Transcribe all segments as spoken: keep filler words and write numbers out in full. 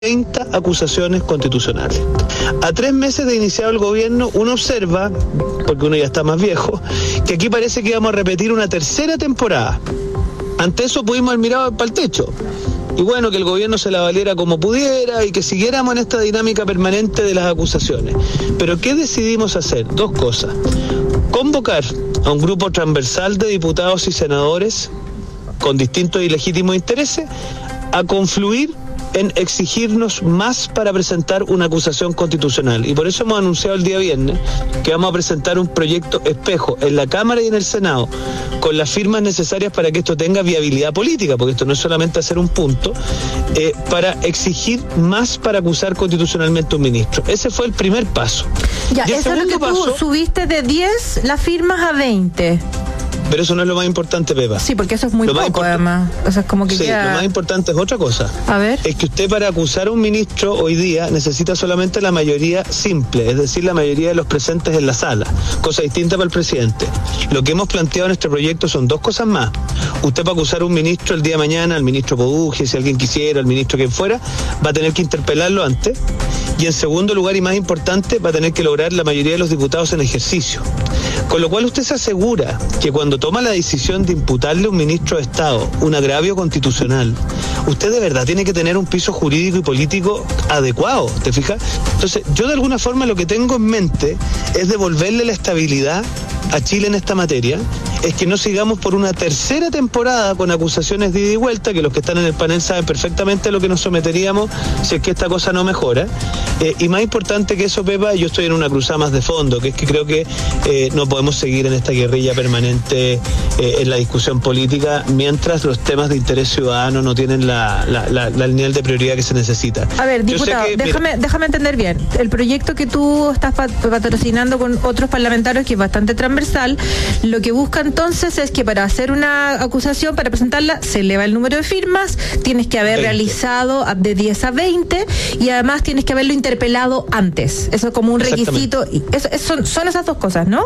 treinta acusaciones constitucionales. A tres meses de iniciado el gobierno, uno observa, porque uno ya está más viejo, que aquí parece que vamos a repetir una tercera temporada. Ante eso pudimos haber mirado para el techo. Y bueno, que el gobierno se la valiera como pudiera y que siguiéramos en esta dinámica permanente de las acusaciones. Pero ¿qué decidimos hacer? Dos cosas. Convocar a un grupo transversal de diputados y senadores con distintos y legítimos intereses a confluir en exigirnos más para presentar una acusación constitucional. Y por eso hemos anunciado el día viernes que vamos a presentar un proyecto espejo en la Cámara y en el Senado, con las firmas necesarias para que esto tenga viabilidad política, porque esto no es solamente hacer un punto, eh, para exigir más para acusar constitucionalmente a un ministro. Ese fue el primer paso. Ya, y el eso es lo que paso, tú subiste de diez las firmas a veinte. Pero eso no es lo más importante, Pepa. Sí, porque eso es muy lo poco, además. O sea, es como que sí, queda... lo más importante es otra cosa. A ver. Es que usted, para acusar a un ministro hoy día, necesita solamente la mayoría simple, es decir, la mayoría de los presentes en la sala, cosa distinta para el presidente. Lo que hemos planteado en este proyecto son dos cosas más. Usted, para acusar a un ministro el día de mañana, al ministro Poduje, si alguien quisiera, al ministro quien fuera, va a tener que interpelarlo antes. Y en segundo lugar, y más importante, va a tener que lograr la mayoría de los diputados en ejercicio. Con lo cual usted se asegura que cuando toma la decisión de imputarle a un ministro de Estado un agravio constitucional, usted de verdad tiene que tener un piso jurídico y político adecuado, ¿te fijas? Entonces, yo de alguna forma lo que tengo en mente es devolverle la estabilidad a Chile en esta materia, es que no sigamos por una tercera temporada con acusaciones de ida y vuelta, que los que están en el panel saben perfectamente a lo que nos someteríamos si es que esta cosa no mejora. Eh, y más importante que eso, Pepa, yo estoy en una cruzada más de fondo, que es que creo que eh, no podemos seguir en esta guerrilla permanente eh, en la discusión política mientras los temas de interés ciudadano no tienen la, la, la, la, el nivel de prioridad que se necesita. A ver, diputado, que, déjame, mira, déjame entender bien. El proyecto que tú estás patrocinando con otros parlamentarios, que es bastante transversal, lo que buscan entonces es que para hacer una acusación, para presentarla, se eleva el número de firmas, tienes que haber veinte realizado de diez a veinte y además tienes que haberlo interpelado antes. Eso es como un requisito. Eso, eso, son, son esas dos cosas, ¿no?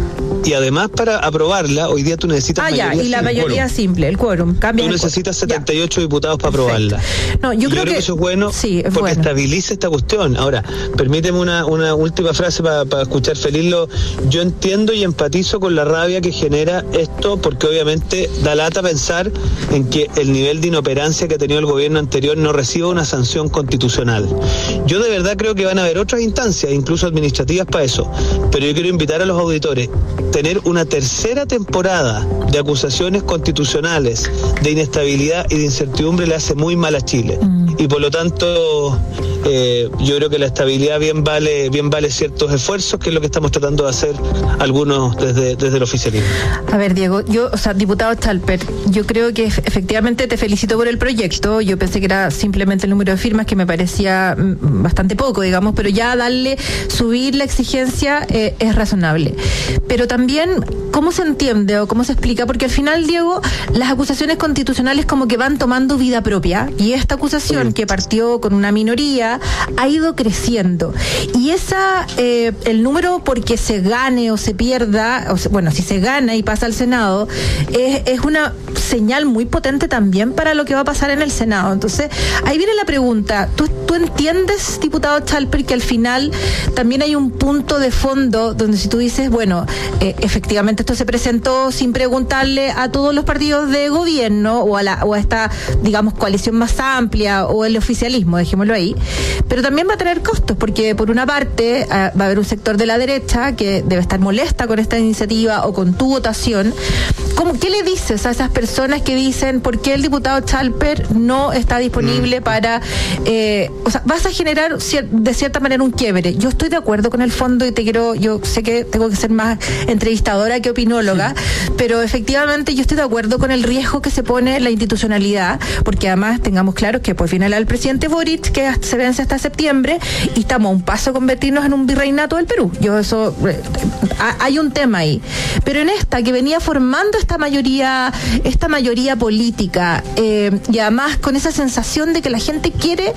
Y además, para aprobarla, hoy día tú necesitas ah, mayoría ya, y la mayoría quórum. simple, el quórum. Cambia tú necesitas quórum. setenta y ocho ya. diputados para Perfecto. aprobarla. No, yo, creo, yo creo que, que eso es bueno sí, es porque bueno. estabiliza esta cuestión. Ahora, permíteme una, una última frase para pa escuchar feliz. Lo, yo entiendo y empatizo con la rabia que genera esto, porque obviamente da lata pensar en que el nivel de inoperancia que ha tenido el gobierno anterior no reciba una sanción constitucional. Yo de verdad creo que van a haber otras instancias, incluso administrativas, para eso. Pero yo quiero invitar a los auditores tener una tercera temporada de acusaciones constitucionales, de inestabilidad y de incertidumbre le hace muy mal a Chile. Mm. Y por lo tanto, eh, yo creo que la estabilidad bien vale, bien vale ciertos esfuerzos, que es lo que estamos tratando de hacer algunos desde, desde el oficialismo. A ver, Diego, yo, o sea, diputado Chalper, yo creo que efectivamente te felicito por el proyecto. Yo pensé que era simplemente el número de firmas, que me parecía bastante poco, digamos, pero ya darle, subir la exigencia eh, es razonable. Pero también, ¿cómo se entiende o cómo se explica? Porque al final, Diego, las acusaciones constitucionales como que van tomando vida propia, y esta acusación que partió con una minoría ha ido creciendo. Y esa, eh, el número porque se gane o se pierda, o se, bueno, si se gana y pasa al Senado, es, es una señal muy potente también para lo que va a pasar en el Senado. Entonces, ahí viene la pregunta. ¿Tú, tú entiendes, diputado Chalper, que al final también hay un punto de fondo donde si tú dices, bueno, eh, efectivamente esto se presentó sin preguntarle a todos los partidos de gobierno o a, la, o a esta, digamos, coalición más amplia o el oficialismo, dejémoslo ahí, pero también va a tener costos, porque por una parte eh, va a haber un sector de la derecha que debe estar molesta con esta iniciativa o con tu votación. ¿Cómo, ¿Qué le dices a esas personas que dicen por qué el diputado Chalper no está disponible mm. para, eh, o sea, vas a generar cier- de cierta manera un quiebre? Yo estoy de acuerdo con el fondo y te quiero, yo sé que tengo que ser más entrevistadora que opinóloga, sí. pero efectivamente yo estoy de acuerdo con el riesgo que se pone la institucionalidad, porque además tengamos claro que pues viene el presidente Boric, que se vence hasta septiembre, y estamos a un paso de convertirnos en un virreinato del Perú. Yo eso, eh, hay un tema ahí. Pero en esta, que venía formando esta mayoría, esta mayoría política, eh, y además con esa sensación de que la gente quiere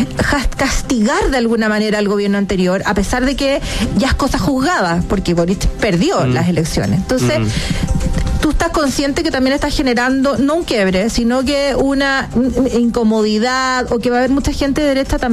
castigar de alguna manera al gobierno anterior, a pesar de que ya es cosa juzgada, porque Boric perdió mm. las elecciones. Entonces, mm. tú estás consciente que también estás generando, no un quiebre, sino que una incomodidad, o que va a haber mucha gente de derecha también